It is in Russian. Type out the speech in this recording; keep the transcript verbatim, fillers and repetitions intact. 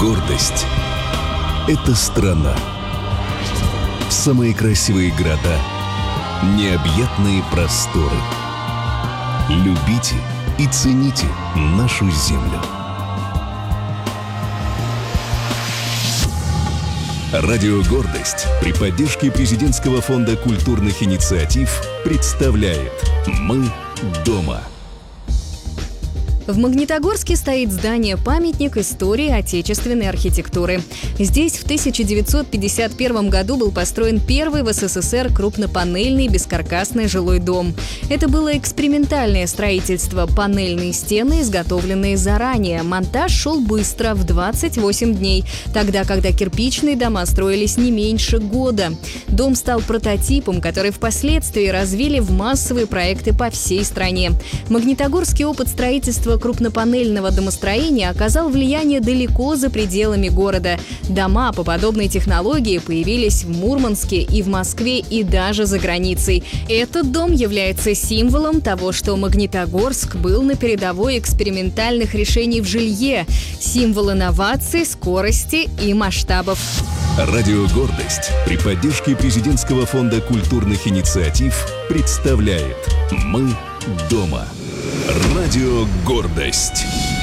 Гордость — это страна. Самые красивые города, необъятные просторы. Любите и цените нашу землю. Радио «Гордость» при поддержке Президентского фонда культурных инициатив представляет «Мы дома». В Магнитогорске стоит здание-памятник истории отечественной архитектуры. Здесь в тысяча девятьсот пятьдесят первом году был построен первый в СССР крупнопанельный бескаркасный жилой дом. Это было экспериментальное строительство, панельные стены, изготовленные заранее. Монтаж шел быстро, в двадцать восемь дней, тогда, когда кирпичные дома строились не меньше года. Дом стал прототипом, который впоследствии развили в массовые проекты по всей стране. Магнитогорский опыт строительства крупнопанельного домостроения оказал влияние далеко за пределами города. Дома по подобной технологии появились в Мурманске и в Москве, и даже за границей. Этот дом является символом того, что Магнитогорск был на передовой экспериментальных решений в жилье, символ инноваций, скорости и масштабов. Радио «Гордость» при поддержке Президентского фонда культурных инициатив представляет «Мы дома». Радио «Гордость».